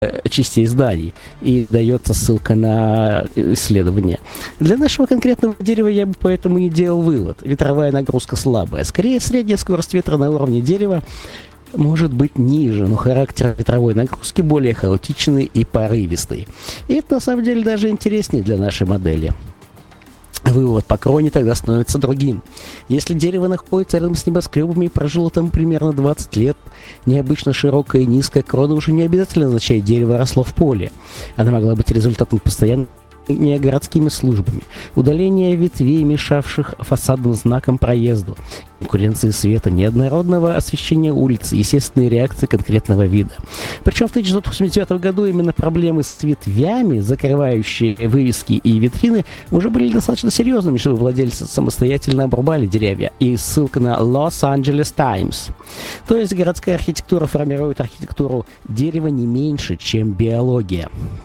частей зданий, и дается ссылка на исследование. Для нашего конкретного дерева я бы поэтому не делал вывод. Ветровая нагрузка слабая. Скорее, средняя скорость ветра на уровне дерева может быть ниже, но характер ветровой нагрузки более хаотичный и порывистый. И это, на самом деле, даже интереснее для нашей модели. Вывод по кроне тогда становится другим. Если дерево находится рядом с небоскребами и прожило там примерно 20 лет, необычно широкая и низкая крона уже не обязательно означает, дерево росло в поле. Она могла быть результатом постоянного не городскими службами, удаление ветвей, мешавших фасадным знакам проезду, конкуренции света, неоднородного освещения улиц, естественные реакции конкретного вида. Причем в 1989 году именно проблемы с ветвями, закрывающие вывески и витрины, уже были достаточно серьезными, чтобы владельцы самостоятельно обрубали деревья. И ссылка на Los Angeles Times. То есть городская архитектура формирует архитектуру дерева не меньше, чем биология.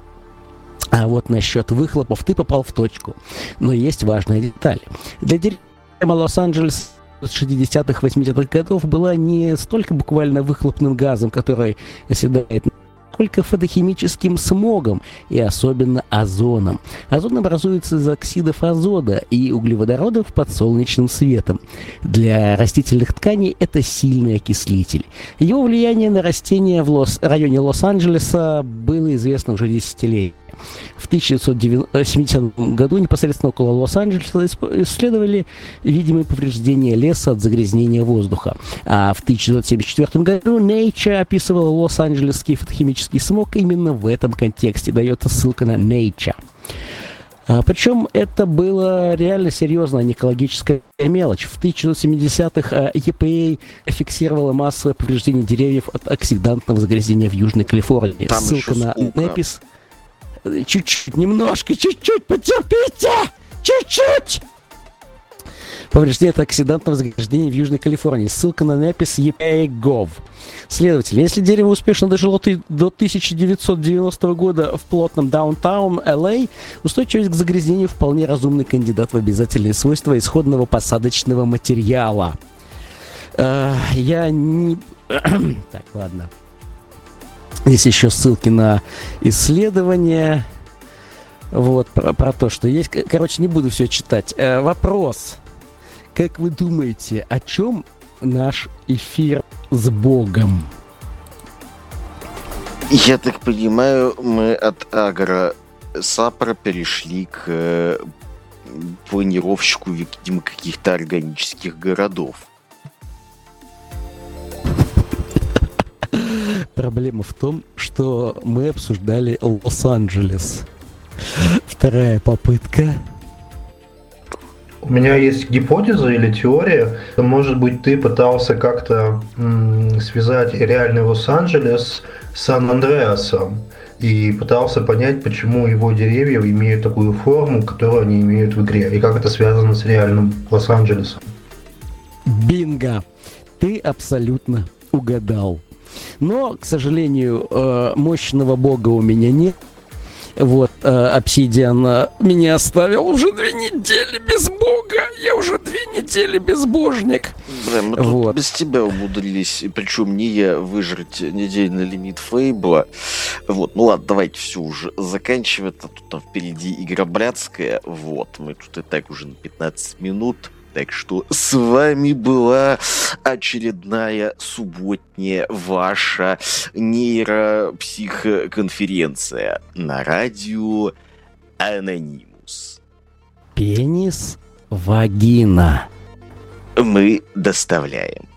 А вот насчет выхлопов ты попал в точку. Но есть важная деталь. Для деревьев Лос-Анджелес 60-х, 80-х годов была не столько буквально выхлопным газом, который оседает, сколько фотохимическим смогом и особенно озоном. Озон образуется из оксидов азота и углеводородов под солнечным светом. Для растительных тканей это сильный окислитель. Его влияние на растения в районе Лос-Анджелеса было известно уже десятилетия. В 1970 году непосредственно около Лос-Анджелеса исследовали видимые повреждения леса от загрязнения воздуха. А в 1974 году Nature описывала лос-анджелесский фотохимический смог именно в этом контексте. Дается ссылка на Nature. Причем это было реально серьезная экологическая мелочь. В 1970-х EPA фиксировала массовое повреждение деревьев от оксидантного загрязнения в Южной Калифорнии. Там ссылка на Непис. Чуть-чуть, немножко, чуть-чуть, потерпите! Чуть-чуть! Повреждение от оксидантного загрязнения в Южной Калифорнии. Ссылка на Непис EPA.gov. Следовательно, если дерево успешно дожило до 1990 года в плотном даунтаун LA, устойчивость к загрязнению вполне разумный кандидат в обязательные свойства исходного посадочного материала. Я не... Так, ладно. Здесь еще ссылки на исследования. Вот, про то, что есть. Короче, не буду все читать. Вопрос. Как вы думаете, о чем наш эфир с Богом? Я так понимаю, мы от агро-сапра перешли к планировщику, видимо, каких-то органических городов. Проблема в том, что мы обсуждали Лос-Анджелес. Вторая попытка. У меня есть гипотеза или теория. Может быть, ты пытался как-то связать реальный Лос-Анджелес с Сан-Андреасом и пытался понять, почему его деревья имеют такую форму, которую они имеют в игре, и как это связано с реальным Лос-Анджелесом. Бинго! Ты абсолютно угадал. Но, к сожалению, мощного бога у меня нет. Вот, Obsidian меня оставил уже 2 недели без бога. Я уже 2 недели безбожник. Блин, мы тут без тебя умудрились, причем не я, выжрать недельный лимит Фейбла. Вот, ну ладно, давайте все уже заканчивать. А тут там впереди игра блядская. Вот, мы тут и так уже на 15 минут. Так что с вами была очередная субботняя ваша нейропсихоконференция на радио Анонимус. Пенис, вагина. Мы доставляем.